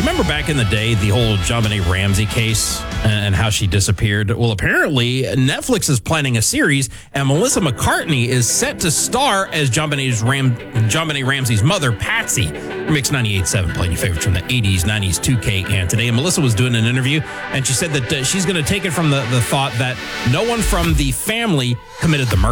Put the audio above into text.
Remember back in the day, the whole JonBenet Ramsey case and how she disappeared? Well, apparently Netflix is planning a series, and Melissa McCartney is set to star as JonBenet Ramsey's mother, Patsy. Mix 98.7 playing your favorites from the 80s, 90s, 2K, and today. And Melissa was doing an interview, and she said that she's going to take it from the thought that no one from the family committed the murder.